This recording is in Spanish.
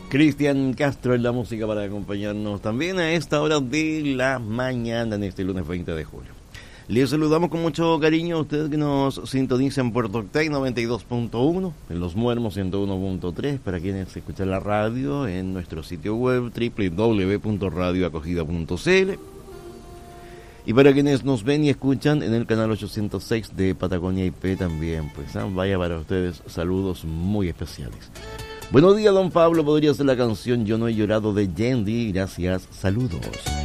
Cristian Castro en la música para acompañarnos también a esta hora de la mañana en este lunes 20 de julio. Les saludamos con mucho cariño a ustedes que nos sintonizan en Puerto Octay 92.1, en Los Muermos 101.3, para quienes escuchan la radio en nuestro sitio web www.radioacogida.cl, y para quienes nos ven y escuchan en el canal 806 de Patagonia IP también, pues vaya para ustedes saludos muy especiales. Buenos días, don Pablo, podría ser la canción Yo no he llorado de Yendi, gracias, saludos.